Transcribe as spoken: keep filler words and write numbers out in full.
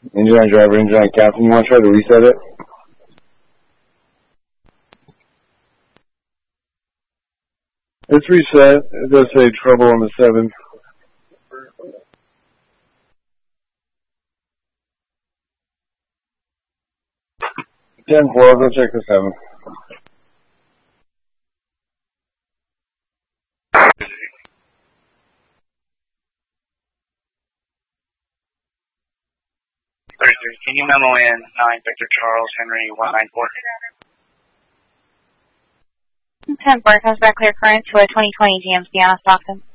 Engine on driver, engine on captain. You want to try to reset it? It's reset. It does say trouble on the seven. ten four, I'll go check the seven. Can you memo in nine Victor Charles Henry one nine four? ten four comes back clear current to a twenty twenty G M C on Stockton.